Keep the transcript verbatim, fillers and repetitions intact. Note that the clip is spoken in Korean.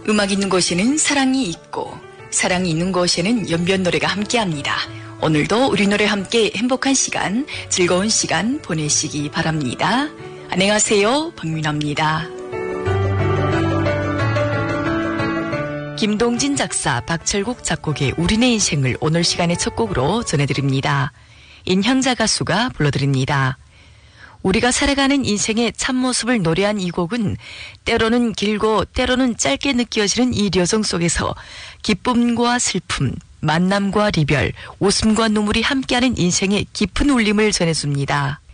음악 있는 곳에는 사랑이 있고 사랑이 있는 곳에는 연변 노래가 함께합니다. 오늘도 우리 노래 함께 행복한 시간, 즐거운 시간 보내시기 바랍니다. 안녕하세요, 박민아입니다. 김동진 작사, 박철국 작곡의 우리네 인생을 오늘 시간의 첫 곡으로 전해드립니다. 인향자 가수가 불러드립니다. 우리가 살아가는 인생의 참모습을 노래한 이 곡은 때로는 길고 때로는 짧게 느껴지는 이 여정 속에서 기쁨과 슬픔, 만남과 이별, 웃음과 눈물이 함께하는 인생의 깊은 울림을 전해줍니다.